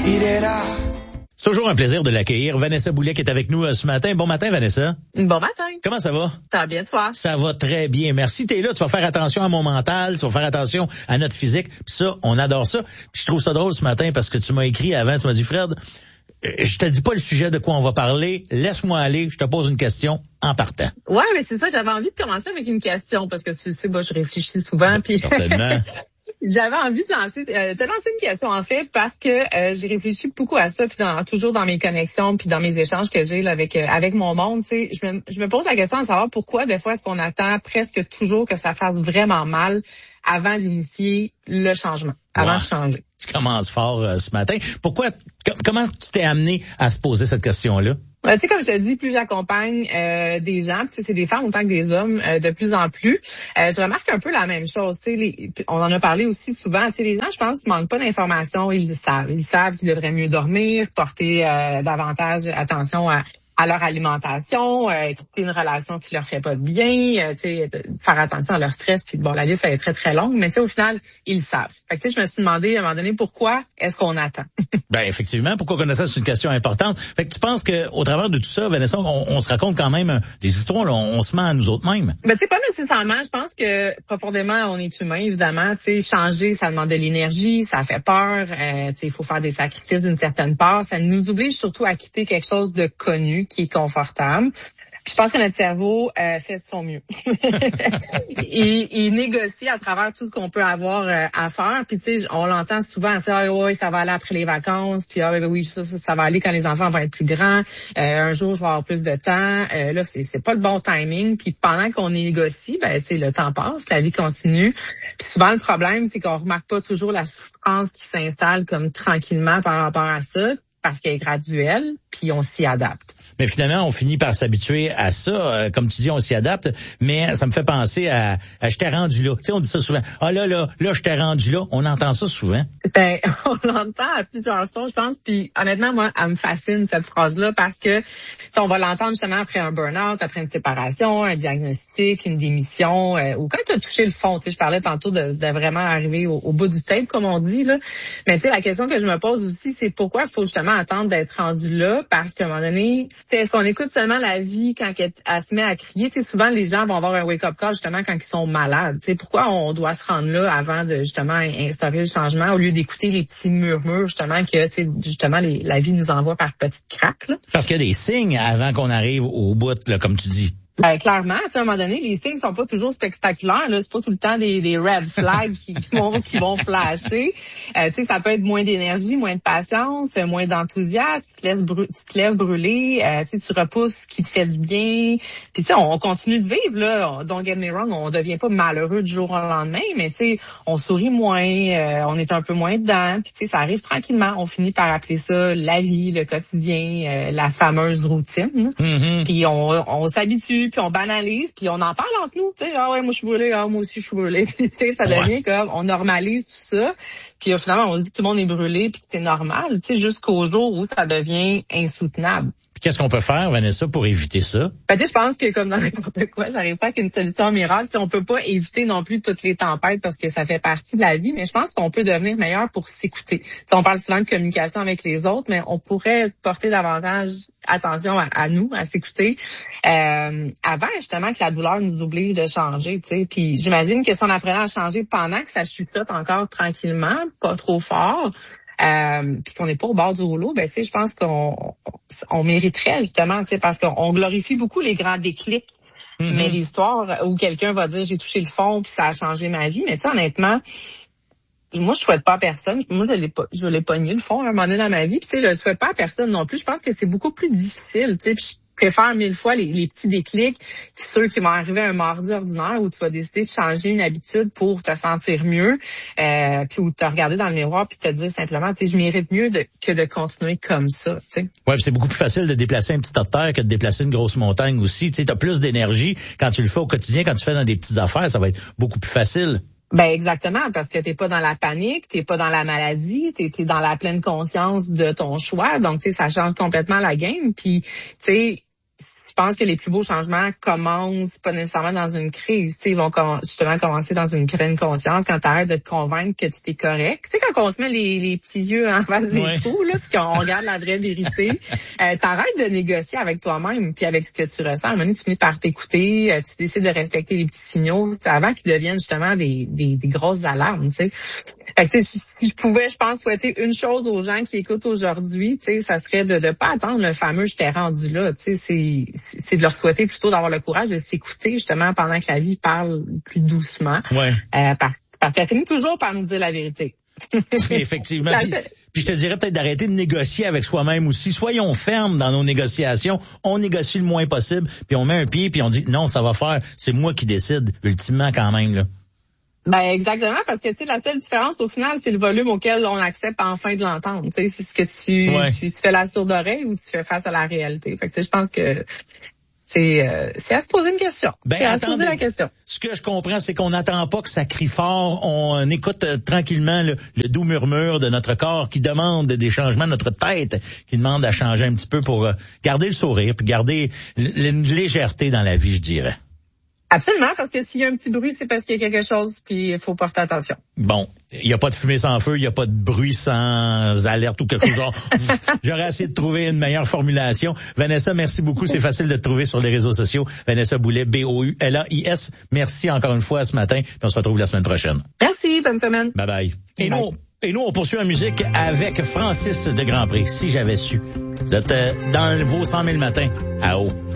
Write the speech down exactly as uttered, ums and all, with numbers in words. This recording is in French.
C'est toujours un plaisir de l'accueillir. Vanessa Boulet qui est avec nous ce matin. Bon matin, Vanessa. Bon matin. Comment ça va? Ça va bien, toi? Ça va très bien. Merci. T'es là. Tu vas faire attention à mon mental. Tu vas faire attention à notre physique. Puis ça, on adore ça. Puis je trouve ça drôle ce matin parce que tu m'as écrit avant. Tu m'as dit, Fred, je te dis pas le sujet de quoi on va parler. Laisse-moi aller. Je te pose une question en partant. Ouais, mais c'est ça. J'avais envie de commencer avec une question parce que tu sais, bah, je réfléchis souvent. Puis Certainement. J'avais envie de lancer, euh, te lancer une question en fait parce que euh, j'ai réfléchi beaucoup à ça puis dans, toujours dans mes connexions puis dans mes échanges que j'ai là, avec euh, avec mon monde, tu sais, je me je me pose la question de savoir pourquoi des fois est-ce qu'on attend presque toujours que ça fasse vraiment mal avant d'initier le changement, avant wow. de changer. Tu commences fort euh, ce matin. Pourquoi comment tu t'es amené à se poser cette question-là? Ben, tu sais, comme je te dis, plus j'accompagne euh, des gens, puis c'est des femmes autant que des hommes, euh, de plus en plus, euh, je remarque un peu la même chose. Tu sais, les, on en a parlé aussi souvent. Tu sais, les gens, je pense, manquent pas d'informations. Ils le savent. Ils savent qu'ils devraient mieux dormir, porter euh, davantage attention à à leur alimentation, euh, quitter une relation qui leur fait pas de bien, euh, tu sais, faire attention à leur stress, puis bon, la liste elle est très très longue, mais tu sais, au final, ils le savent. Fait que tu sais, je me suis demandé à un moment donné pourquoi est-ce qu'on attend. Ben effectivement, pourquoi qu'on attend, c'est une question importante. Fait que tu penses que au travers de tout ça, Vanessa, on, on se raconte quand même des histoires, là, on, on se ment à nous autres mêmes. Ben tu sais, pas nécessairement. Je pense que profondément, on est humain, évidemment. Tu sais, changer, ça demande de l'énergie, ça fait peur. Euh, tu sais, il faut faire des sacrifices d'une certaine part. Ça nous oblige surtout à quitter quelque chose de connu, qui est confortable. Puis je pense que notre cerveau euh, fait de son mieux. il, il négocie à travers tout ce qu'on peut avoir euh, à faire. Puis tu sais, on l'entend souvent, tu sais, ah, ouais, ça va aller après les vacances. Puis ah, ben, oui, ça, ça, ça va aller quand les enfants vont être plus grands. Euh, un jour, je vais avoir plus de temps. Euh, là, c'est, c'est pas le bon timing. Puis pendant qu'on négocie, ben, c'est le temps passe, la vie continue. Puis souvent, le problème, c'est qu'on remarque pas toujours la souffrance qui s'installe comme tranquillement par rapport à ça, parce qu'elle est graduelle, puis on s'y adapte. Mais finalement, on finit par s'habituer à ça. Euh, comme tu dis, on s'y adapte. Mais ça me fait penser à, à je t'ai rendu là. Tu sais, on dit ça souvent. Ah là, là, là, je t'ai rendu là. On entend ça souvent. Ben, on l'entend à plusieurs sons, je pense. Puis honnêtement, moi, elle me fascine, cette phrase-là, parce que on va l'entendre justement après un burn-out, après une séparation, un diagnostic, une démission, euh, ou quand tu as touché le fond. Tu sais, je parlais tantôt de, de vraiment arriver au, au bout du tape, comme on dit, là. Mais tu sais, la question que je me pose aussi, c'est pourquoi il faut justement attendre d'être rendu là, parce qu'à un moment donné, est-ce qu'on écoute seulement la vie quand elle, elle se met à crier? Tu sais, souvent, les gens vont avoir un wake-up call justement quand ils sont malades. Tu sais, pourquoi on doit se rendre là avant de justement instaurer le changement au lieu d'écouter les petits murmures justement que, tu sais, justement, les, la vie nous envoie par petites craques, là? Parce qu'il y a des signes avant qu'on arrive au bout, là, comme tu dis. Ben, clairement, à un moment donné, les signes sont pas toujours spectaculaires. Là, c'est pas tout le temps des, des red flags qui, qui vont qui vont flasher. Euh, tu sais, ça peut être moins d'énergie, moins de patience, moins d'enthousiasme. Tu te laisses bru- tu te lèves brûler. Euh, tu sais, tu repousses ce qui te fait du bien. Puis tu sais, on, on continue de vivre là. Don't get me wrong, on devient pas malheureux du jour au lendemain, mais tu sais, on sourit moins, euh, on est un peu moins dedans. Puis tu sais, ça arrive tranquillement. On finit par appeler ça la vie, le quotidien, euh, la fameuse routine. Mm-hmm. Puis on, on s'habitue. Puis on banalise, puis on en parle entre nous, tu sais, ah ouais, moi je suis brûlée, ah moi aussi je suis brûlée. Tu sais, ça devient ouais. comme on normalise tout ça. Puis finalement on dit que tout le monde est brûlé puis que c'est normal, tu sais, jusqu'au jour où ça devient insoutenable. Qu'est-ce qu'on peut faire, Vanessa, pour éviter ça? Ben, tu sais, je pense que comme dans n'importe quoi, j'arrive pas qu'une solution miracle. T'sais, on peut pas éviter non plus toutes les tempêtes parce que ça fait partie de la vie, mais je pense qu'on peut devenir meilleur pour s'écouter. T'sais, on parle souvent de communication avec les autres, mais on pourrait porter davantage attention à, à nous, à s'écouter, euh, avant justement que la douleur nous oblige de changer. T'sais. Puis j'imagine que si on apprenait à changer pendant que ça chuchote encore tranquillement, pas trop fort, Euh, puis qu'on n'est pas au bord du rouleau, ben tu sais, je pense qu'on on mériterait justement, tu sais, parce qu'on glorifie beaucoup les grands déclics, mm-hmm. mais l'histoire où quelqu'un va dire j'ai touché le fond puis ça a changé ma vie, mais tu sais honnêtement, moi je souhaite pas à personne, moi je l'ai pas, je l'ai pogné le fond à un moment donné dans ma vie, puis tu sais je le souhaite pas à personne non plus. Je pense que c'est beaucoup plus difficile, tu sais. Puis je préfère mille fois les, les petits déclics que ceux qui vont arriver un mardi ordinaire où tu vas décider de changer une habitude pour te sentir mieux, euh, puis où te regarder dans le miroir puis te dire simplement, tu sais, je mérite mieux de, que de continuer comme ça, tu sais. Ouais, c'est beaucoup plus facile de déplacer un petit tas de terre que de déplacer une grosse montagne aussi. Tu sais, t'as plus d'énergie quand tu le fais au quotidien, quand tu fais dans des petites affaires, ça va être beaucoup plus facile. Ben exactement, parce que t'es pas dans la panique, t'es pas dans la maladie, t'es, t'es dans la pleine conscience de ton choix, donc tu sais ça change complètement la game. Puis tu sais je pense que les plus beaux changements commencent pas nécessairement dans une crise. Tu sais, ils vont com- justement commencer dans une pleine conscience quand tu arrêtes de te convaincre que tu es correct. Tu sais, quand on se met les, les petits yeux en face des ouais. trous, là, puis qu'on regarde la vraie vérité, euh, t'arrêtes de négocier avec toi-même puis avec ce que tu ressens. À un moment donné, tu finis par t'écouter, euh, tu décides de respecter les petits signaux avant qu'ils deviennent justement des, des, des grosses alarmes, tu sais. Fait que, tu sais, si, si je pouvais, je pense, souhaiter une chose aux gens qui écoutent aujourd'hui, tu sais, ça serait de ne pas attendre le fameux « je t'ai rendu là ». Tu sais, c'est, c'est de leur souhaiter plutôt d'avoir le courage de s'écouter justement pendant que la vie parle plus doucement. Ouais. Euh, parce, parce qu'elle finit toujours par nous dire la vérité. Effectivement. Puis, puis je te dirais peut-être d'arrêter de négocier avec soi-même aussi. Soyons fermes dans nos négociations. On négocie le moins possible, puis on met un pied, puis on dit non, ça va faire. C'est moi qui décide, ultimement quand même, là. Ben exactement, parce que tu sais la seule différence au final, c'est le volume auquel on accepte enfin de l'entendre. Tu sais, c'est ce que tu, ouais. tu tu fais la sourde oreille ou tu fais face à la réalité. Fait que tu sais, je pense que c'est euh, c'est à se poser une question. Ben, c'est à attendez, se poser la question. Ce que je comprends, c'est qu'on n'attend pas que ça crie fort. On écoute euh, tranquillement le, le doux murmure de notre corps qui demande des changements, notre tête qui demande à changer un petit peu pour euh, garder le sourire, puis garder une légèreté dans la vie, je dirais. Absolument, parce que s'il y a un petit bruit, c'est parce qu'il y a quelque chose, puis il faut porter attention. Bon, il n'y a pas de fumée sans feu, il n'y a pas de bruit sans alerte ou quelque chose. Genre, j'aurais essayé de trouver une meilleure formulation. Vanessa, merci beaucoup. C'est facile de te trouver sur les réseaux sociaux. Vanessa Boulet, B O U L A I S. Merci encore une fois ce matin, puis on se retrouve la semaine prochaine. Merci, bonne semaine. Bye bye. Et bye. nous, et nous, on poursuit la musique avec Francis de Grand Prix, Si j'avais su. Vous êtes euh, dans vos cent mille matins à haut.